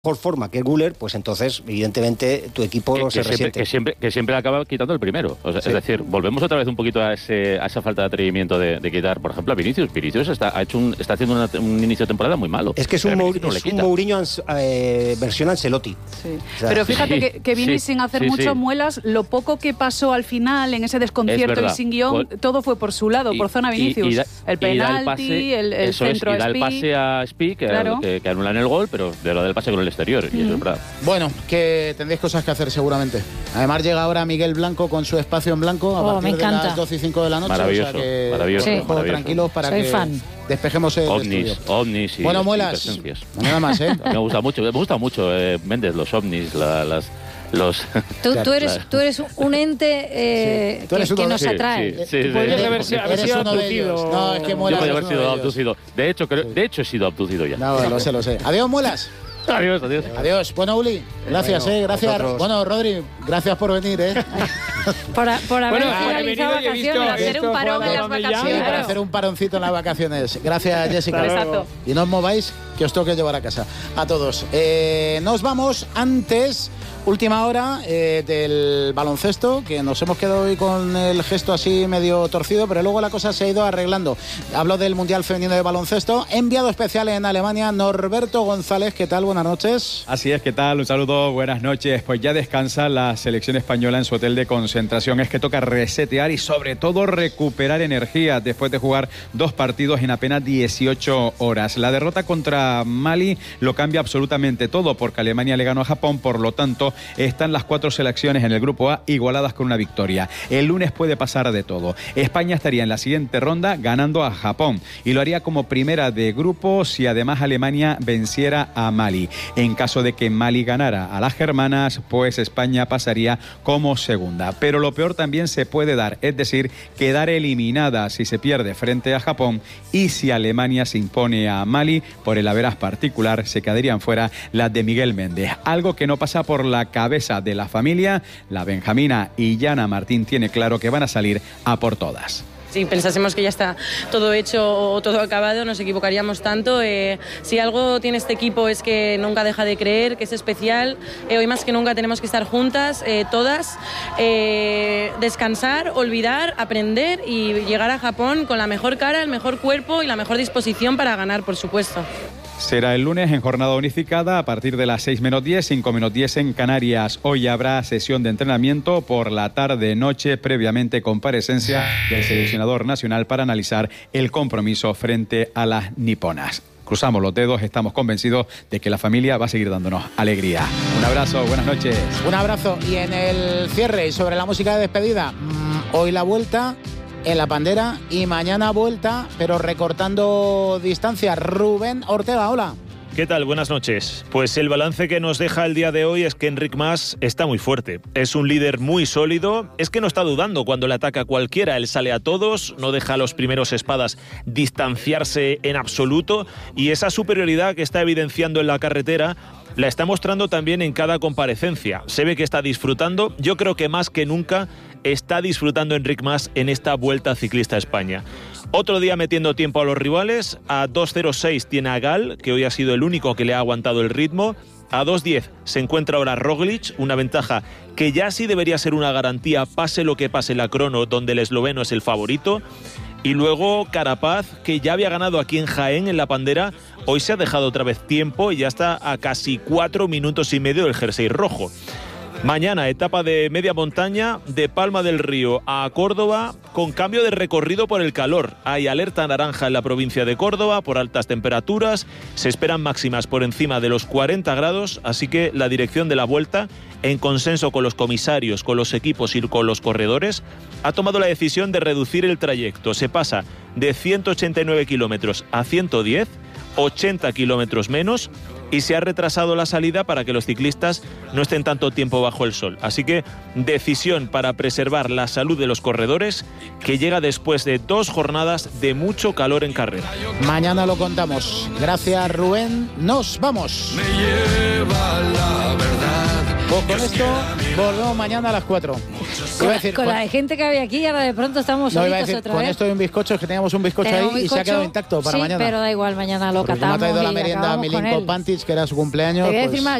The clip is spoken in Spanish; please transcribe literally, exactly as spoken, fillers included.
mejor forma que Güler, pues entonces evidentemente tu equipo que, se que siempre, resiente. que siempre que siempre acaba quitando el primero. O sea, sí. Es decir, volvemos otra vez un poquito a, ese, a esa falta de atrevimiento de, de quitar, por ejemplo, a Vinicius. Vinicius está, ha hecho un, está haciendo una, un inicio de temporada muy malo. Es que es un, Mour, no es un Mourinho eh, versión Ancelotti. Sí. O sea, pero fíjate sí, que, que Vini, sí, sin hacer sí, mucho sí. muelas, lo poco que pasó al final en ese desconcierto y sin guión, pues, todo fue por su lado, y, por zona Vinicius. Y, y da, el penalti, el, pase, el, el centro es, y da a el pase a Spi, que, claro. que, que anulan el gol, pero de lo del pase con el exterior, y mm. eso es verdad. Bueno, que tendréis cosas que hacer seguramente. Además llega ahora Miguel Blanco con su espacio en blanco a oh, partir me de encanta. las doce y cinco de la noche. Maravilloso, o sea que maravilloso, sí. maravilloso. Tranquilos para Soy que fan. despejemos el ovnis, estudio. ovnis y, bueno, y Muelas, nada más, ¿eh? Me gusta mucho, me gusta mucho eh, Méndez, los ovnis, la, las... Los... Tú, tú, eres, tú eres un ente eh, sí. que, que nos sí, atrae. Sí, sí, sí, podrías sí, haber, sí, haber eres sido uno de ellos. abducido. No, es que Muelas. Yo podría haber es sido de abducido. De hecho, creo, de hecho he sido abducido ya. No, lo sé, lo sé. Adiós, Muelas. Adiós, adiós. Adiós. Bueno, Uli, gracias, bueno, eh. Gracias. Vosotros. Bueno, Rodri, gracias por venir, eh. por, por haber Bueno, finalizado venido y he visto, vacaciones. he hacer visto un parón en las Juan vacaciones. Sí, Millán. para hacer un paroncito en las vacaciones. Gracias, Jessica. Exacto. Y no os mováis, que os toque llevar a casa. A todos. Eh, nos vamos antes, última hora eh, del baloncesto, que nos hemos quedado hoy con el gesto así medio torcido, pero luego la cosa se ha ido arreglando. Hablo del Mundial Femenino de Baloncesto. Enviado especial en Alemania, Norberto González. ¿Qué tal? Buenas noches. Así es, ¿qué tal? Un saludo, buenas noches. Pues ya descansa la selección española en su hotel de concentración. Es que toca resetear y sobre todo recuperar energía después de jugar dos partidos en apenas dieciocho horas. La derrota contra Mali lo cambia absolutamente todo porque Alemania le ganó a Japón, por lo tanto están las cuatro selecciones en el grupo A igualadas con una victoria. El lunes puede pasar de todo. España estaría en la siguiente ronda ganando a Japón y lo haría como primera de grupo si además Alemania venciera a Mali. En caso de que Mali ganara a las germanas, pues España pasaría como segunda. Pero lo peor también se puede dar, es decir, quedar eliminada si se pierde frente a Japón y si Alemania se impone a Mali por el averas particular, se quedarían fuera las de Miguel Méndez. Algo que no pasa por la cabeza de la familia. La Benjamina y Yana Martín tiene claro que van a salir a por todas. Si pensásemos que ya está todo hecho o todo acabado, nos equivocaríamos tanto. Eh, si algo tiene este equipo es que nunca deja de creer, que es especial. Eh, hoy más que nunca tenemos que estar juntas, eh, todas, eh, descansar, olvidar, aprender y llegar a Japón con la mejor cara, el mejor cuerpo y la mejor disposición para ganar, por supuesto. Será el lunes en jornada unificada a partir de las seis menos diez, cinco menos diez en Canarias. Hoy habrá sesión de entrenamiento por la tarde-noche, previamente comparecencia del seleccionador nacional para analizar el compromiso frente a las niponas. Cruzamos los dedos, estamos convencidos de que la familia va a seguir dándonos alegría. Un abrazo, buenas noches. Un abrazo. Y en el cierre y sobre la música de despedida, mmm, hoy la vuelta en la Pandera y mañana vuelta, pero recortando distancia. Rubén Ortega, hola. ¿Qué tal? Buenas noches. Pues el balance que nos deja el día de hoy es que Enric Mas está muy fuerte. Es un líder muy sólido, es que no está dudando cuando le ataca a cualquiera, él sale a todos, no deja a los primeros espadas distanciarse en absoluto y esa superioridad que está evidenciando en la carretera la está mostrando también en cada comparecencia. Se ve que está disfrutando, yo creo que más que nunca está disfrutando Enric Mas en esta Vuelta Ciclista a España. Otro día metiendo tiempo a los rivales, a dos cero seis tiene a Gal, que hoy ha sido el único que le ha aguantado el ritmo, a dos diez se encuentra ahora Roglic, una ventaja que ya sí debería ser una garantía, pase lo que pase la crono, donde el esloveno es el favorito. Y luego Carapaz, que ya había ganado aquí en Jaén, en la Pandera, hoy se ha dejado otra vez tiempo y ya está a casi cuatro minutos y medio del jersey rojo. Mañana, etapa de media montaña, de Palma del Río a Córdoba, con cambio de recorrido por el calor. Hay alerta naranja en la provincia de Córdoba por altas temperaturas, se esperan máximas por encima de los cuarenta grados, así que la dirección de la Vuelta, en consenso con los comisarios, con los equipos y con los corredores, ha tomado la decisión de reducir el trayecto. Se pasa de ciento ochenta y nueve kilómetros a ciento diez, ochenta kilómetros menos, y se ha retrasado la salida para que los ciclistas no estén tanto tiempo bajo el sol. Así que decisión para preservar la salud de los corredores, que llega después de dos jornadas de mucho calor en carrera. Mañana lo contamos. Gracias, Rubén. Nos vamos. Me lleva la verdad. Pues con esto volvemos mañana a las cuatro. Iba a decir, con con- la gente que había aquí, ahora de pronto estamos No, iba a solitos decir, otra con vez. esto hay un bizcocho, es que teníamos un bizcocho Tenemos ahí y se ha bizcocho, quedado intacto para sí, mañana. pero da igual, mañana lo Porque como ha catamos traído la y merienda acabamos con Milinko él. Pantic, que era su cumpleaños. Te voy a pues- decir más,